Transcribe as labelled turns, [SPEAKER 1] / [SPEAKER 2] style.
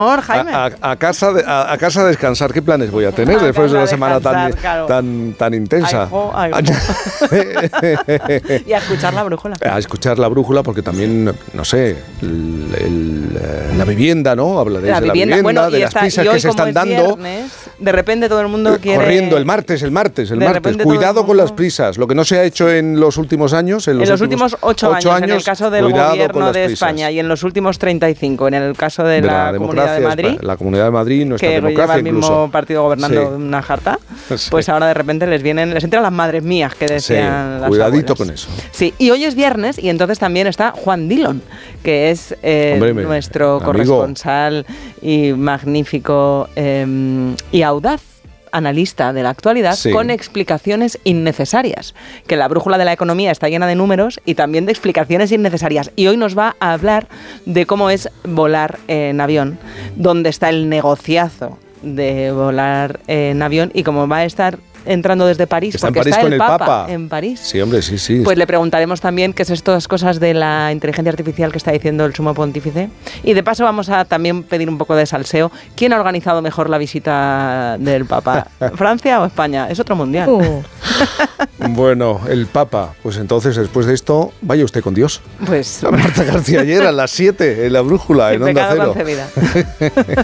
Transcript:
[SPEAKER 1] Jaime.
[SPEAKER 2] A casa a descansar. ¿Qué planes voy a tener después de una semana tan intensa?
[SPEAKER 1] Y a escuchar la brújula.
[SPEAKER 2] A escuchar la brújula, porque también, no sé, la vivienda, ¿no? Hablaréis de la vivienda, bueno, de las prisas que se están dando.
[SPEAKER 1] Viernes, de repente todo el mundo quiere...
[SPEAKER 2] Corriendo, el martes. Cuidado con las prisas. Lo que no se ha hecho en los últimos años, en los últimos 8 años, en
[SPEAKER 1] el caso del gobierno de España, y en los últimos 35, en el caso de la Comunidad de Madrid.
[SPEAKER 2] La Comunidad de Madrid, nuestra democracia
[SPEAKER 1] lleva el mismo
[SPEAKER 2] incluso.
[SPEAKER 1] Partido gobernando una jarta, pues ahora de repente les entran las madres mías que decían las
[SPEAKER 2] cuidadito
[SPEAKER 1] abuelas.
[SPEAKER 2] Con eso.
[SPEAKER 1] Sí, y hoy es viernes y entonces también está Juan Dillon, que es nuestro corresponsal y magnífico y audaz analista de la actualidad, con explicaciones innecesarias, que la brújula de la economía está llena de números y también de explicaciones innecesarias, y hoy nos va a hablar de cómo es volar en avión, dónde está el negociazo de volar en avión y cómo va a estar entrando desde París,
[SPEAKER 2] está
[SPEAKER 1] porque
[SPEAKER 2] en París
[SPEAKER 1] está
[SPEAKER 2] con
[SPEAKER 1] el
[SPEAKER 2] Papa
[SPEAKER 1] Papa en París.
[SPEAKER 2] Sí, hombre, sí.
[SPEAKER 1] Pues le preguntaremos también qué es estas cosas de la inteligencia artificial que está diciendo el sumo pontífice. Y de paso vamos a también pedir un poco de salseo. ¿Quién ha organizado mejor la visita del Papa? ¿Francia o España? Es otro mundial.
[SPEAKER 2] Bueno, el Papa. Pues entonces, después de esto, vaya usted con Dios.
[SPEAKER 1] Pues...
[SPEAKER 2] Marta García ayer a las 7 en la brújula, en Onda Cero.